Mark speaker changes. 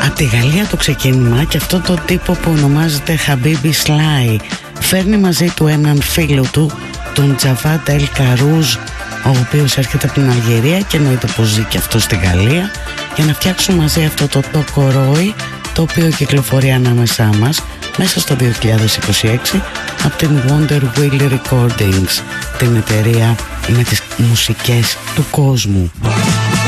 Speaker 1: Από τη Γαλλία το ξεκίνημα, και αυτό το τύπο που ονομάζεται Habibi Sly φέρνει μαζί του έναν φίλο του, τον Javad El Karouz, ο οποίος έρχεται από την Αλγερία και εννοείται πως ζει και αυτό στη Γαλλία, για να φτιάξουν μαζί αυτό το Tokoroy, το οποίο κυκλοφορεί ανάμεσά μας μέσα στο 2026 από την Wonder Wheel Recordings, την εταιρεία με τις μουσικές του κόσμου.